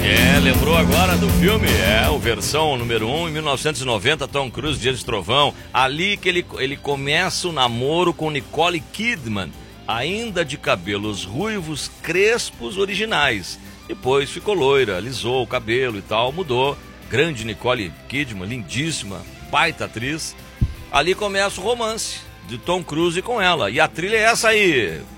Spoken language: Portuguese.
Lembrou agora do filme? O versão número 1, em 1990, Tom Cruise, Dia de Trovão. Ali que ele começa o namoro com Nicole Kidman, ainda de cabelos ruivos, crespos, originais. Depois ficou loira, alisou o cabelo e tal, mudou. Grande Nicole Kidman, lindíssima, baita atriz. Ali começa o romance de Tom Cruise com ela. E a trilha é essa aí.